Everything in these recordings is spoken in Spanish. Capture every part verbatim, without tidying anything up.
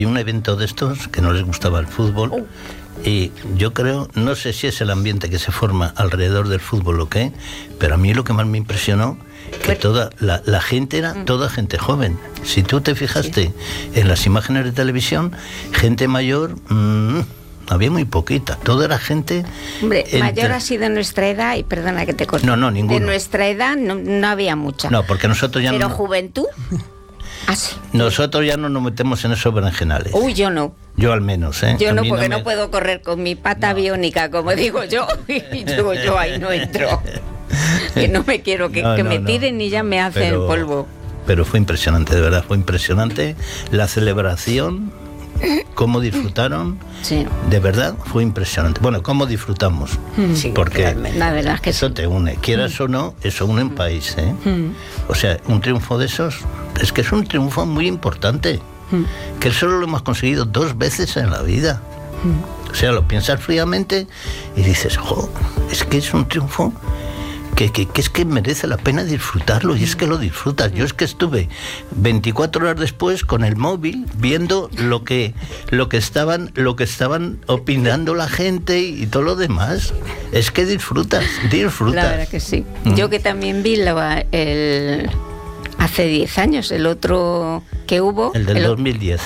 Y un evento de estos que no les gustaba el fútbol. Oh. Y yo creo, no sé si es el ambiente que se forma alrededor del fútbol o qué, pero a mí lo que más me impresionó, que toda la, la gente era toda gente joven. Si tú te fijaste sí. en las imágenes de televisión, gente mayor, mmm, había muy poquita. Todo era gente... Hombre, entre... mayor así de nuestra edad, y perdona que te corte. No, no, ninguno. De nuestra edad no, no había mucha. No, porque nosotros ya pero no... Pero juventud... Ah, sí. Nosotros ya no nos metemos en esos berenjenales. Uy, yo no. Yo al menos, ¿eh? Yo no, porque no, no me... puedo correr con mi pata no. biónica, como digo yo, y yo, yo ahí no entro. Que no me quiero que, no, que no, me tiren no. y ya me hacen pero, polvo. Pero fue impresionante, de verdad, fue impresionante la celebración, cómo disfrutaron. Sí. De verdad, fue impresionante. Bueno, cómo disfrutamos. Sí, porque la verdad es que eso sí. te une, quieras mm. o no, eso une un país, ¿eh? Mm. O sea, un triunfo de esos, es que es un triunfo muy importante. Mm. Que solo lo hemos conseguido dos veces en la vida. Mm. O sea, lo piensas fríamente y dices, jo, es que es un triunfo que, que, que es que merece la pena disfrutarlo, y es que lo disfrutas. Yo es que estuve veinticuatro horas después con el móvil viendo lo que lo que estaban lo que estaban opinando la gente y todo lo demás. Es que disfrutas, disfrutas. La verdad que sí. Mm. Yo que también vi lo, el hace diez años el otro que hubo, el del el, dos mil diez.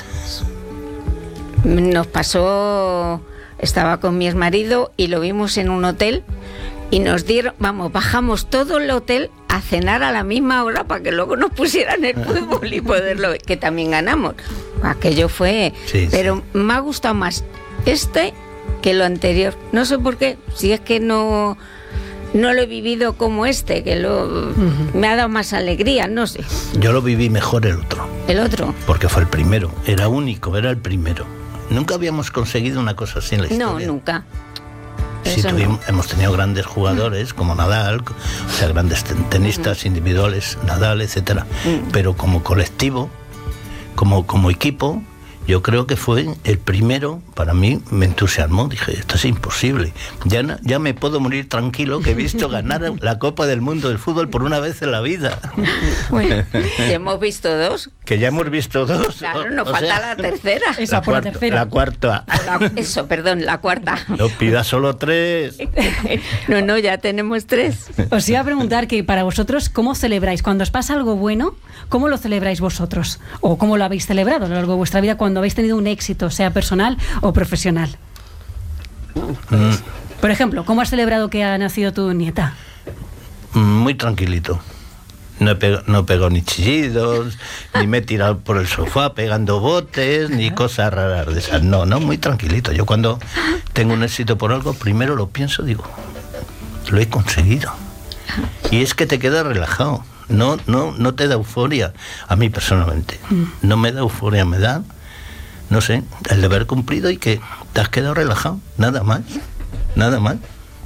Nos pasó, estaba con mi exmarido y lo vimos en un hotel. Y nos dieron, vamos, bajamos todo el hotel a cenar a la misma hora para que luego nos pusieran el fútbol y poderlo ver, que también ganamos. Aquello fue... Sí, pero sí. me ha gustado más este que lo anterior. No sé por qué, si es que no, no lo he vivido como este, que lo uh-huh. me ha dado más alegría, no sé. Yo lo viví mejor el otro. ¿El otro? Porque fue el primero, era único, era el primero. Nunca habíamos conseguido una cosa así en la historia. No, nunca. Sí, tuvimos, no. hemos tenido grandes jugadores mm. como Nadal, o sea, grandes tenistas mm. individuales, Nadal, etcétera. Mm. Pero como colectivo, como, como equipo, yo creo que fue el primero, para mí me entusiasmó, dije, esto es imposible, ya, no, ya me puedo morir tranquilo que he visto ganar la Copa del Mundo del fútbol por una vez en la vida. Bueno, ya hemos visto dos. Que ya hemos visto dos. Claro, nos o falta sea, la tercera. Esa la, por cuarta, la tercera. La cuarta. La, eso, perdón, la cuarta. No pidas solo tres. No, no, ya tenemos tres. Os iba a preguntar que para vosotros, ¿cómo celebráis? Cuando os pasa algo bueno, ¿cómo lo celebráis vosotros? ¿O cómo lo habéis celebrado a lo largo de vuestra vida cuando habéis tenido un éxito, sea personal o profesional? Mm. Por ejemplo, ¿cómo has celebrado que ha nacido tu nieta? Muy tranquilito. No he pegado, no he pegado ni chillidos, ni me he tirado por el sofá pegando botes, ni cosas raras de esas. No, no, muy tranquilito. Yo cuando tengo un éxito por algo, primero lo pienso, digo, lo he conseguido. Y es que te quedas relajado. No, no, no te da euforia. A mí personalmente. No me da euforia, me da, no sé, el deber cumplido y que te has quedado relajado. Nada más. Nada más.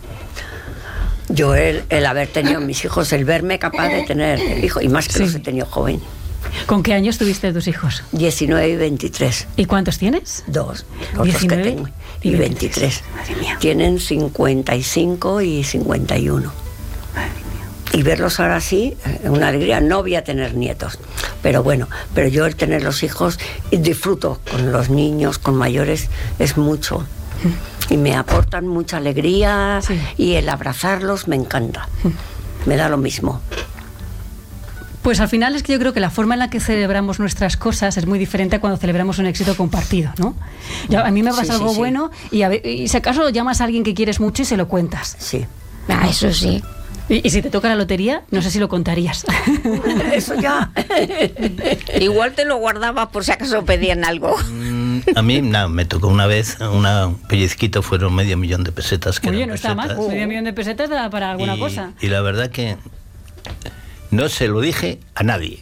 Yo el, el haber tenido mis hijos, el verme capaz de tener hijos, y más que sí. los he tenido joven. ¿Con qué años tuviste tus hijos? diecinueve y veintitrés. ¿Y cuántos tienes? Dos, los dos que tengo. Y veintitrés. Madre mía. Tienen cincuenta y cinco y cincuenta y uno. Madre mía. Y verlos ahora sí, una alegría. No voy a tener nietos, pero bueno, pero yo el tener los hijos, disfruto con los niños, con mayores, es mucho. Y me aportan mucha alegría, sí. y el abrazarlos me encanta. Me da lo mismo. Pues al final es que yo creo que la forma en la que celebramos nuestras cosas es muy diferente a cuando celebramos un éxito compartido, ¿no? Ya, a mí me pasa sí, algo sí, bueno sí. y, a ver, y si acaso llamas a alguien que quieres mucho y se lo cuentas. Sí. Ah, eso sí. Y, y si te toca la lotería, no sé si lo contarías. Eso ya. Igual te lo guardabas por si acaso pedían algo. A mí, no, me tocó una vez, una, un pellizquito, fueron medio millón de pesetas. Que Oye, no está pesetas. mal, medio millón de pesetas da para alguna y, cosa. Y la verdad que no se lo dije a nadie.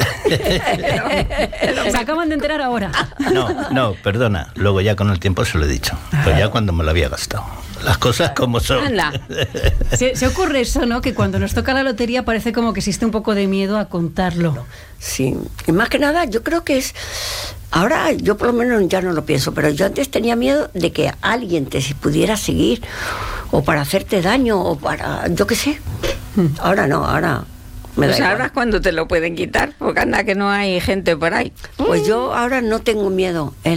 Se acaban de enterar ahora. No, no, perdona, luego ya con el tiempo se lo he dicho, pero ya cuando me lo había gastado. Las cosas como son. Se, se ocurre eso, ¿no? Que cuando nos toca la lotería parece como que existe un poco de miedo a contarlo. Sí, y más que nada yo creo que es... Ahora yo por lo menos ya no lo pienso, pero yo antes tenía miedo de que alguien te pudiera seguir, o para hacerte daño, o para... yo qué sé. Ahora no, ahora... Me pues ahora es cuando te lo pueden quitar, porque anda que no hay gente por ahí. Pues yo ahora no tengo miedo. El